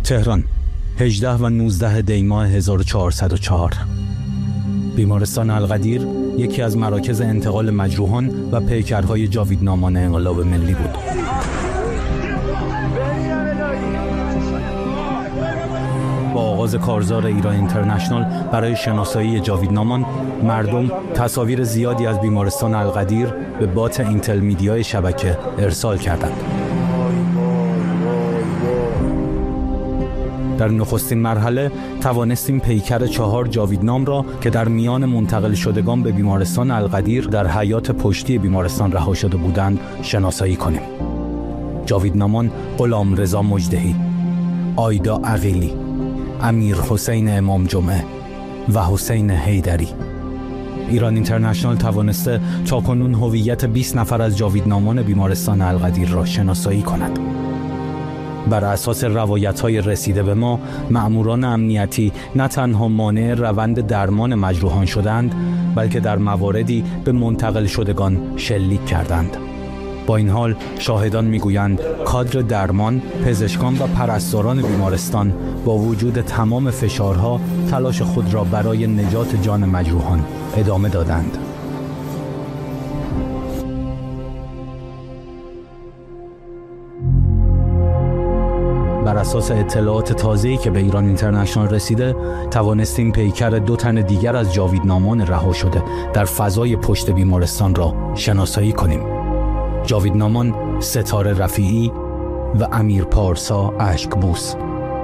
تهران 18 و 19 دی ماه 1404. بیمارستان القدیر یکی از مراکز انتقال مجروحان و پیکرهای جاویدنامان انقلاب ملی بود. با آغاز کارزار ایران اینترنشنال برای شناسایی جاویدنامان، مردم تصاویر زیادی از بیمارستان القدیر به بات اینتل میدیای شبکه ارسال کردند. در نخستین مرحله توانستیم پیکر 4 جاویدنام را که در میان منتقل شدگان به بیمارستان القدیر در حیاط پشتی بیمارستان رها شده بودند شناسایی کنیم. جاویدنامان غلامرضا مجدهی، آیدا عقیلی، امیر حسین امام جمعه و حسین حیدری. ایران اینترنشنال توانسته تاکنون هویت 20 نفر از جاویدنامان بیمارستان القدیر را شناسایی کند. بر اساس روایت‌های رسیده به ما، مأموران امنیتی نه تنها مانع روند درمان مجروحان شدند، بلکه در مواردی به منتقل شدگان شلیک کردند. با این حال شاهدان میگویند کادر درمان، پزشکان و پرستاران بیمارستان با وجود تمام فشارها تلاش خود را برای نجات جان مجروحان ادامه دادند. بر اساس اطلاعات تازه‌ای که به ایران اینترنشنال رسیده، توانستیم پیکر 2 تن دیگر از جاویدنامان رها شده در فضای پشت بیمارستان را شناسایی کنیم. جاویدنامان ستاره رفیعی و امیر پارسا اشکبوس.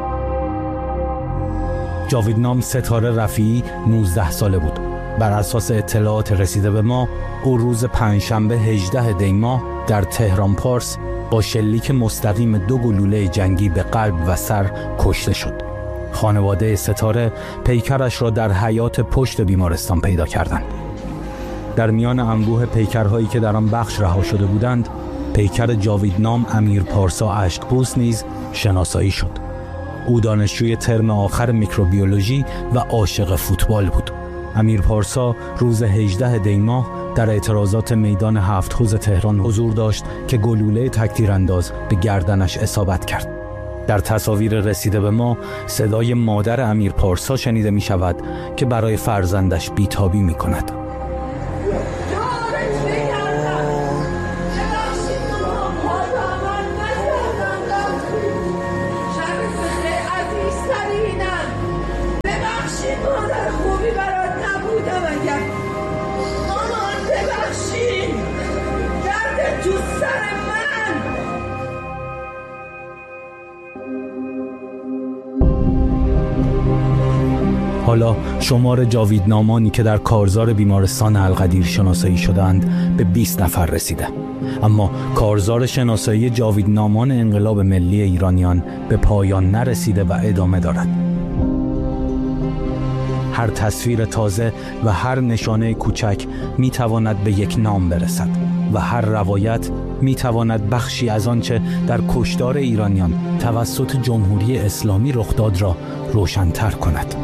جاویدنام ستاره رفیعی 19 ساله بود. بر اساس اطلاعات رسیده به ما، او روز پنجشنبه 18 دی ماه در تهران پارس با شلیک مستقیم 2 گلوله جنگی به قلب و سر کشته شد. خانواده ستاره پیکرش را در حیاط پشت بیمارستان پیدا کردند. در میان انبوه پیکرهایی که در آن بخش رها شده بودند، پیکر جاویدنام امیر پارسا اشکبوس نیز شناسایی شد. او دانشجوی ترم آخر میکروبیولوژی و عاشق فوتبال بود. امیر پارسا روز 18 دی ماه در اعتراضات میدان 7 حوض تهران حضور داشت که گلوله تک‌تیرانداز به گردنش اصابت کرد. در تصاویر رسیده به ما، صدای مادر امیر پارسا شنیده می شود که برای فرزندش بیتابی می کند. حالا شمار جاویدنامانی که در کارزار بیمارستان القدیر شناسایی شدند به 20 نفر رسیده. اما کارزار شناسایی جاویدنامان انقلاب ملی ایرانیان به پایان نرسیده و ادامه دارد. هر تصویر تازه و هر نشانه کوچک می تواند به یک نام برسد و هر روایت می تواند بخشی از آنچه در کشتار ایرانیان توسط جمهوری اسلامی رخ داد را روشن‌تر کند.